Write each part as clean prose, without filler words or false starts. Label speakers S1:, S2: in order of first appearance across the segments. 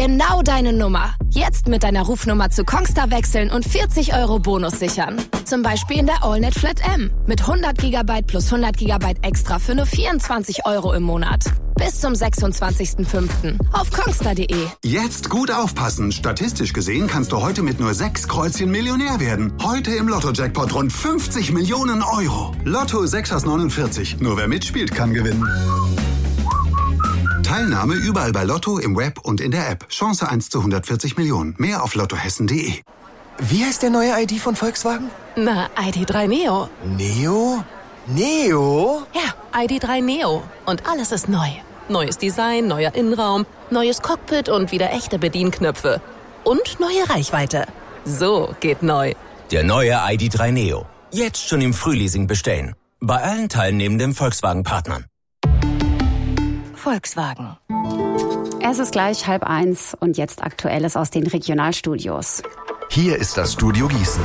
S1: Genau deine Nummer. Jetzt mit deiner Rufnummer zu Kongstar wechseln und 40 € Bonus sichern. Zum Beispiel in der AllNet Flat M. Mit 100 GB plus 100 GB extra für nur 24 € im Monat. Bis zum 26.05. auf kongstar.de.
S2: Jetzt gut aufpassen. Statistisch gesehen kannst du heute mit nur 6 Kreuzchen Millionär werden. Heute im Lotto-Jackpot rund 50 Millionen €. Lotto 6 aus 49. Nur wer mitspielt, kann gewinnen. Teilnahme überall bei Lotto, im Web und in der App. Chance 1 zu 140 Millionen. Mehr auf lottohessen.de.
S3: Wie heißt der neue ID von Volkswagen?
S4: Na, ID.3 Neo.
S3: Neo? Neo?
S4: Ja, ID.3 Neo. Und alles ist neu. Neues Design, neuer Innenraum, neues Cockpit und wieder echte Bedienknöpfe. Und neue Reichweite. So geht neu.
S5: Der neue ID.3 Neo. Jetzt schon im Frühleasing bestellen. Bei allen teilnehmenden Volkswagen-Partnern.
S6: Volkswagen. Es ist gleich 12:30 und jetzt Aktuelles aus den Regionalstudios.
S3: Hier ist das Studio Gießen.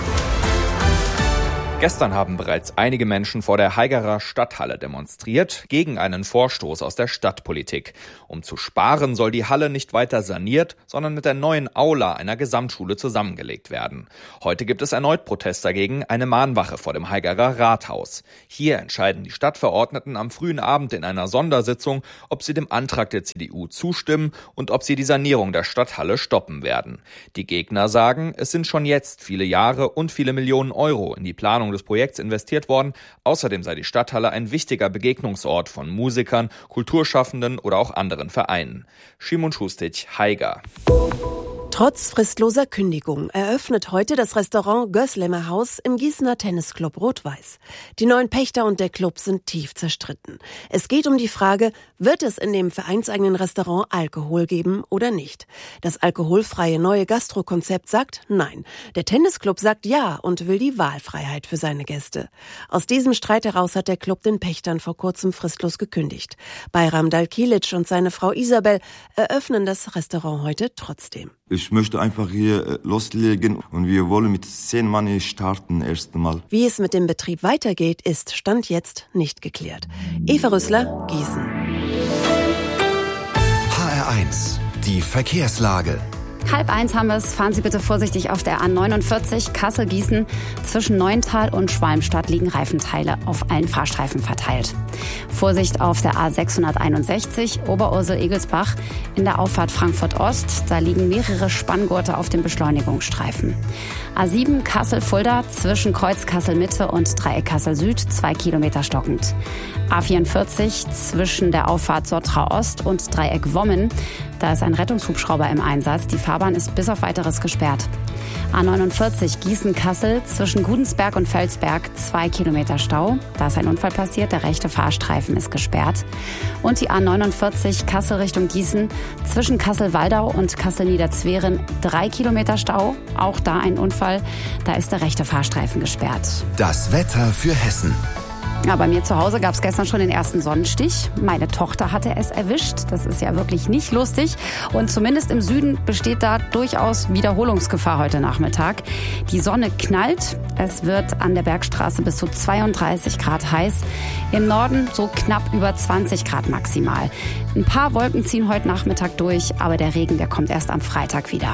S7: Gestern haben bereits einige Menschen vor der Haigerer Stadthalle demonstriert gegen einen Vorstoß aus der Stadtpolitik. Um zu sparen, soll die Halle nicht weiter saniert, sondern mit der neuen Aula einer Gesamtschule zusammengelegt werden. Heute gibt es erneut Protest dagegen, eine Mahnwache vor dem Haigerer Rathaus. Hier entscheiden die Stadtverordneten am frühen Abend in einer Sondersitzung, ob sie dem Antrag der CDU zustimmen und ob sie die Sanierung der Stadthalle stoppen werden. Die Gegner sagen, es sind schon jetzt viele Jahre und viele Millionen € in die Planung des Projekts investiert worden. Außerdem sei die Stadthalle ein wichtiger Begegnungsort von Musikern, Kulturschaffenden oder auch anderen Vereinen. Szymon Schustic, Haiger.
S8: Trotz fristloser Kündigung eröffnet heute das Restaurant Gößlemer Haus im Gießener Tennisclub Rot-Weiß. Die neuen Pächter und der Club sind tief zerstritten. Es geht um die Frage, wird es in dem vereinseigenen Restaurant Alkohol geben oder nicht? Das alkoholfreie neue Gastrokonzept sagt nein. Der Tennisclub sagt ja und will die Wahlfreiheit für seine Gäste. Aus diesem Streit heraus hat der Club den Pächtern vor kurzem fristlos gekündigt. Bayram Dalkilic und seine Frau Isabel eröffnen das Restaurant heute trotzdem.
S9: Ich möchte einfach hier loslegen und wir wollen mit 10 Mann starten erst einmal.
S8: Wie es mit dem Betrieb weitergeht, ist Stand jetzt nicht geklärt. Eva Rüssler, Gießen.
S3: HR1, die Verkehrslage.
S6: 12:30 haben wir es. Fahren Sie bitte vorsichtig auf der A49 Kassel-Gießen. Zwischen Neuental und Schwalmstadt liegen Reifenteile auf allen Fahrstreifen verteilt. Vorsicht auf der A661 Oberursel-Egelsbach in der Auffahrt Frankfurt-Ost. Da liegen mehrere Spanngurte auf dem Beschleunigungsstreifen. A7 Kassel-Fulda zwischen Kreuz Kassel-Mitte und Dreieck Kassel-Süd 2 Kilometer stockend. A44 zwischen der Auffahrt Sottra-Ost und Dreieck Wommen. Da ist ein Rettungshubschrauber im Einsatz. Die Fahrbahn ist bis auf Weiteres gesperrt. A49 Gießen-Kassel zwischen Gudensberg und Felsberg 2 Kilometer Stau. Da ist ein Unfall passiert, der rechte Fahrstreifen ist gesperrt. Und die A49 Kassel Richtung Gießen zwischen Kassel-Waldau und Kassel-Niederzweren 3 Kilometer Stau. Auch da ein Unfall, da ist der rechte Fahrstreifen gesperrt.
S3: Das Wetter für Hessen.
S6: Ja, bei mir zu Hause gab es gestern schon den ersten Sonnenstich. Meine Tochter hatte es erwischt. Das ist ja wirklich nicht lustig. Und zumindest im Süden besteht da durchaus Wiederholungsgefahr heute Nachmittag. Die Sonne knallt. Es wird an der Bergstraße bis zu 32 Grad heiß. Im Norden so knapp über 20 Grad maximal. Ein paar Wolken ziehen heute Nachmittag durch, aber der Regen, der kommt erst am Freitag wieder.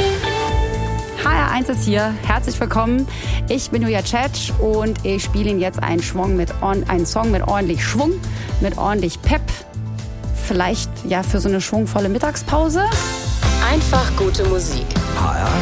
S6: HR1 ist hier. Herzlich willkommen. Ich bin Julia Tschetsch und ich spiele Ihnen jetzt einen Song mit ordentlich Schwung, mit ordentlich Pep. Vielleicht ja für so eine schwungvolle Mittagspause.
S4: Einfach gute Musik.
S3: HR